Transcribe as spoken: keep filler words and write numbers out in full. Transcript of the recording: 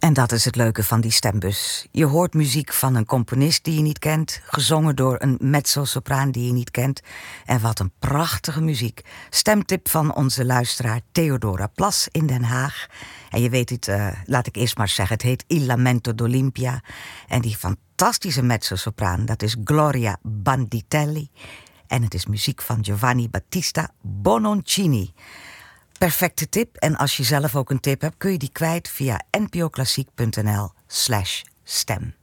En dat is het leuke van die stembus. Je hoort muziek van een componist die je niet kent, gezongen door een mezzo-sopraan die je niet kent. En wat een prachtige muziek. Stemtip van onze luisteraar Theodora Plas in Den Haag. En je weet het, uh, laat ik eerst maar zeggen, het heet Il Lamento d'Olimpia. En die fantastische mezzo-sopraan, dat is Gloria Banditelli. En het is muziek van Giovanni Battista Bononcini. Perfecte tip. En als je zelf ook een tip hebt, kun je die kwijt via npoklassiek.nl slash stem.